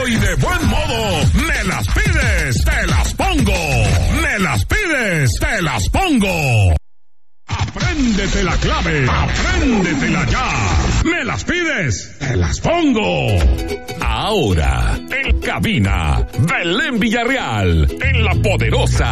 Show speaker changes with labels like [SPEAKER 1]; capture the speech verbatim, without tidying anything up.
[SPEAKER 1] y de buen modo. Me las pides, te las pongo. Me las pides, te las pongo. Apréndete la clave, apréndetela ya. Me las pides, te las pongo. Ahora, en cabina, Belén Villarreal, en La Poderosa.